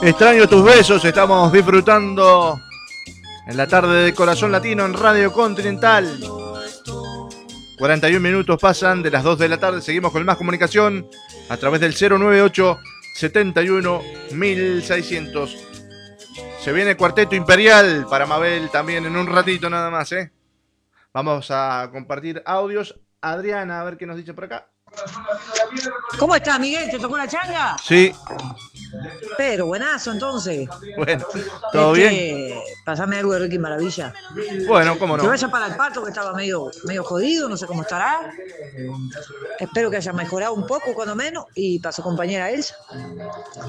Extraño tus besos, estamos disfrutando en la tarde de Corazón Latino en Radio Continental. 41 minutos pasan de las 2 de la tarde, seguimos con más comunicación a través del 098 71 1600. Se viene Cuarteto Imperial para Mabel también en un ratito nada más, ¿eh? Vamos a compartir audios. Adriana, a ver qué nos dice por acá. ¿Cómo estás, Miguel? ¿Te tocó la changa? Sí. Pero buenazo, entonces. Bueno, ¿todo bien? Pásame algo de Ricky Maravilla. Bueno, cómo no. Que vaya para el Pato, que estaba medio jodido, no sé cómo estará. Espero que haya mejorado un poco, cuando menos. Y para su compañera Elsa.